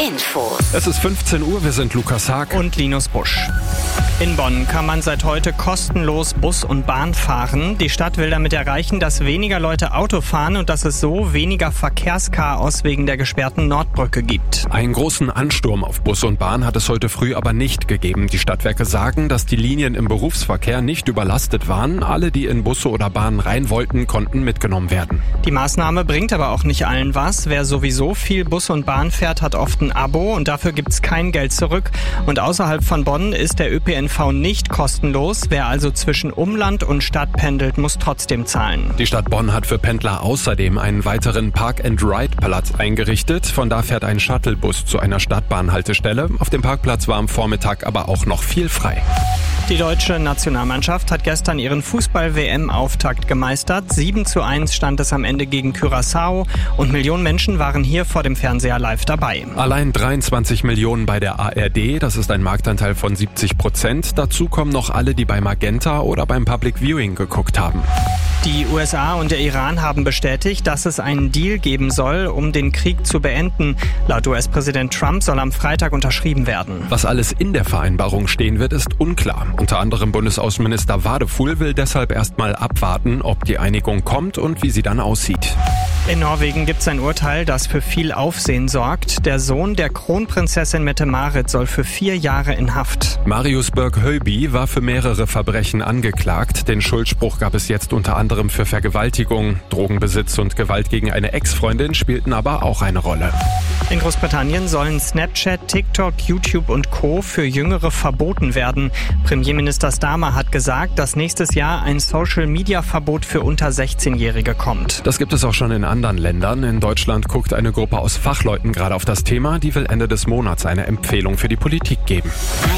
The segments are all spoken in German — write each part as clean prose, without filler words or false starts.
Infos. Es ist 15 Uhr, wir sind Lukas Haag und Linus Busch. In Bonn kann man seit heute kostenlos Bus und Bahn fahren. Die Stadt will damit erreichen, dass weniger Leute Auto fahren und dass es so weniger Verkehrschaos wegen der gesperrten Nordbrücke gibt. Einen großen Ansturm auf Bus und Bahn hat es heute früh aber nicht gegeben. Die Stadtwerke sagen, dass die Linien im Berufsverkehr nicht überlastet waren. Alle, die in Busse oder Bahnen rein wollten, konnten mitgenommen werden. Die Maßnahme bringt aber auch nicht allen was. Wer sowieso viel Bus und Bahn fährt, hat oft ein Abo und dafür gibt's kein Geld zurück. Und außerhalb von Bonn ist der ÖPNV nicht kostenlos. Wer also zwischen Umland und Stadt pendelt, muss trotzdem zahlen. Die Stadt Bonn hat für Pendler außerdem einen weiteren Park-and-Ride-Platz eingerichtet. Von da fährt ein Shuttlebus zu einer Stadtbahnhaltestelle. Auf dem Parkplatz war am Vormittag aber auch noch viel frei. Die deutsche Nationalmannschaft hat gestern ihren Fußball-WM-Auftakt gemeistert. 7:1 stand es am Ende gegen Curaçao und Millionen Menschen waren hier vor dem Fernseher live dabei. Allein 23 Millionen bei der ARD, das ist ein Marktanteil von 70%. Dazu kommen noch alle, die bei Magenta oder beim Public Viewing geguckt haben. Die USA und der Iran haben bestätigt, dass es einen Deal geben soll, um den Krieg zu beenden. Laut US-Präsident Trump soll am Freitag unterschrieben werden. Was alles in der Vereinbarung stehen wird, ist unklar. Unter anderem Bundesaußenminister Wadefuhl will deshalb erstmal abwarten, ob die Einigung kommt und wie sie dann aussieht. In Norwegen gibt es ein Urteil, das für viel Aufsehen sorgt. Der Sohn der Kronprinzessin Mette-Marit soll für 4 Jahre in Haft. Marius Berg-Høiby war für mehrere Verbrechen angeklagt. Den Schuldspruch gab es jetzt unter anderem für Vergewaltigung. Drogenbesitz und Gewalt gegen eine Ex-Freundin spielten aber auch eine Rolle. In Großbritannien sollen Snapchat, TikTok, YouTube und Co. für Jüngere verboten werden. Premierminister Starmer hat gesagt, dass nächstes Jahr ein Social-Media-Verbot für unter 16-Jährige kommt. Das gibt es auch schon in anderen Ländern. In Deutschland guckt eine Gruppe aus Fachleuten gerade auf das Thema. Die will Ende des Monats eine Empfehlung für die Politik geben.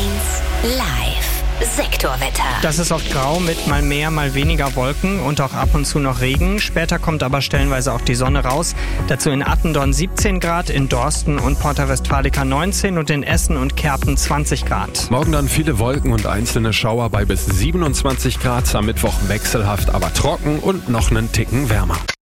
1 Live Sektorwetter. Das ist oft grau mit mal mehr, mal weniger Wolken und auch ab und zu noch Regen. Später kommt aber stellenweise auch die Sonne raus. Dazu in Attendorn 17 Grad, in Dorsten und Porta Westfalica 19 und in Essen und Kerpen 20 Grad. Morgen dann viele Wolken und einzelne Schauer bei bis 27 Grad. Am Mittwoch wechselhaft, aber trocken und noch einen Ticken wärmer.